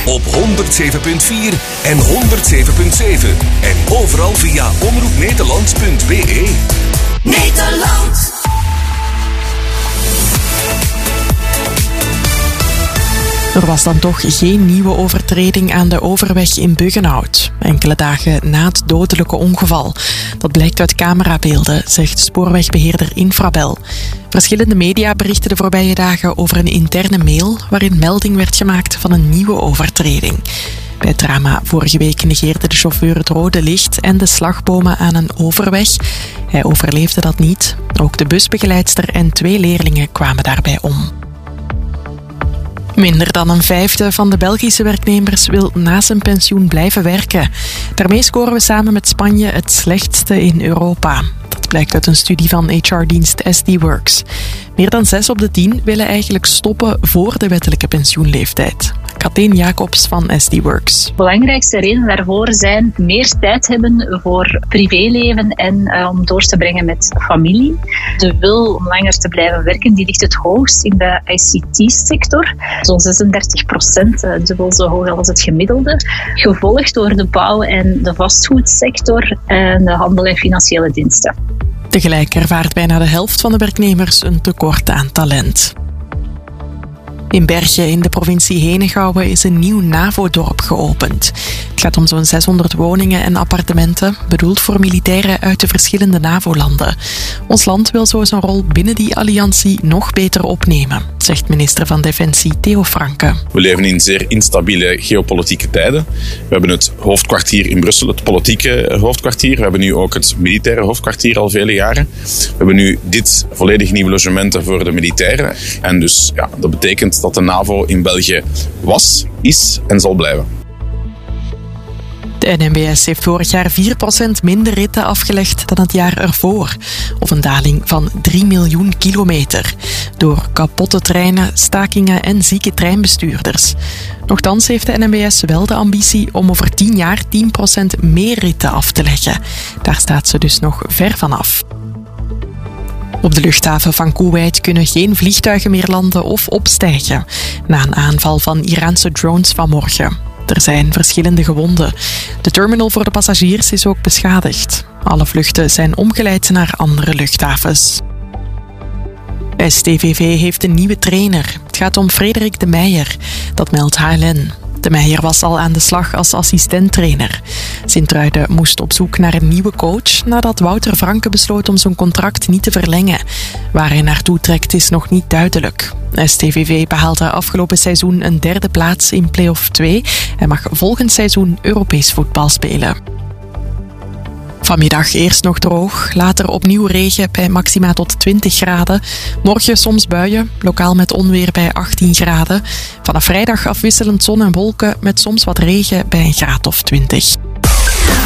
op 107.4 en 107.7. En overal via omroepnederland.be. Nederland. Er was dan toch geen nieuwe overtreding aan de overweg in Buggenhout. Enkele dagen na het dodelijke ongeval. Dat blijkt uit camerabeelden, zegt spoorwegbeheerder Infrabel. Verschillende media berichten de voorbije dagen over een interne mail waarin melding werd gemaakt van een nieuwe overtreding. Bij het drama vorige week negeerde de chauffeur het rode licht en de slagbomen aan een overweg. Hij overleefde dat niet. Ook de busbegeleidster en 2 leerlingen kwamen daarbij om. Minder dan een vijfde van de Belgische werknemers wil na zijn pensioen blijven werken. Daarmee scoren we samen met Spanje het slechtste in Europa. Dat blijkt uit een studie van HR-dienst SD Works. Meer dan 6 op de 10 willen eigenlijk stoppen voor de wettelijke pensioenleeftijd. Kathleen Jacobs van SD Works. De belangrijkste redenen daarvoor zijn meer tijd hebben voor privéleven en om door te brengen met familie. De wil om langer te blijven werken die ligt het hoogst in de ICT-sector. Zo'n 36%, dubbel zo hoog als het gemiddelde. Gevolgd door de bouw- en de vastgoedsector en de handel en financiële diensten. Tegelijk ervaart bijna de helft van de werknemers een tekort aan talent. In Bergen in de provincie Henegouwen is een nieuw NAVO-dorp geopend. Het gaat om zo'n 600 woningen en appartementen, bedoeld voor militairen uit de verschillende NAVO-landen. Ons land wil zo zijn rol binnen die alliantie nog beter opnemen, zegt minister van Defensie Theo Franke. We leven in zeer instabiele geopolitieke tijden. We hebben het hoofdkwartier in Brussel, het politieke hoofdkwartier. We hebben nu ook het militaire hoofdkwartier al vele jaren. We hebben nu dit volledig nieuwe logementen voor de militairen. En dus ja, dat betekent dat de NAVO in België was, is en zal blijven. De NMBS heeft vorig jaar 4% minder ritten afgelegd dan het jaar ervoor. Of een daling van 3 miljoen kilometer. Door kapotte treinen, stakingen en zieke treinbestuurders. Nochtans heeft de NMBS wel de ambitie om over 10 jaar 10% meer ritten af te leggen. Daar staat ze dus nog ver vanaf. Op de luchthaven van Kuwait kunnen geen vliegtuigen meer landen of opstijgen. Na een aanval van Iraanse drones vanmorgen. Er zijn verschillende gewonden. De terminal voor de passagiers is ook beschadigd. Alle vluchten zijn omgeleid naar andere luchthavens. STVV heeft een nieuwe trainer. Het gaat om Frederik de Meijer. Dat meldt HLN. De Meijer was al aan de slag als assistenttrainer. Sint-Truiden moest op zoek naar een nieuwe coach nadat Wouter Franke besloot om zijn contract niet te verlengen. Waar hij naartoe trekt is nog niet duidelijk. STVV behaalde afgelopen seizoen een 3e plaats in play-off 2 en mag volgend seizoen Europees voetbal spelen. Vanmiddag eerst nog droog, later opnieuw regen bij maxima tot 20 graden. Morgen soms buien, lokaal met onweer bij 18 graden. Vanaf vrijdag afwisselend zon en wolken met soms wat regen bij een graad of 20.